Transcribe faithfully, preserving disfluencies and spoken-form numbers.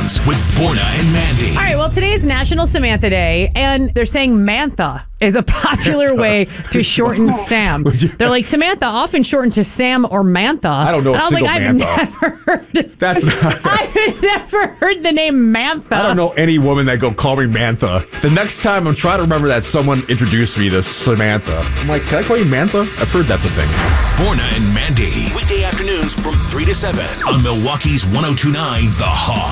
afternoons with Borna and Mandy. All right, well, today is National Samantha Day, and they're saying Mantha is a popular way to shorten Sam. They're like, Samantha, often shortened to Sam or Mantha. I don't know a and I was single like, Mantha. I've never heard That's not. I've never heard the name Mantha. I don't know any woman that go call me Mantha. The next time I'm trying to remember that someone introduced me to Samantha. I'm like, can I call you Mantha? I've heard that's a thing. Borna and Mandy. Weekday afternoons from three to seven on Milwaukee's one oh two point nine The Hog.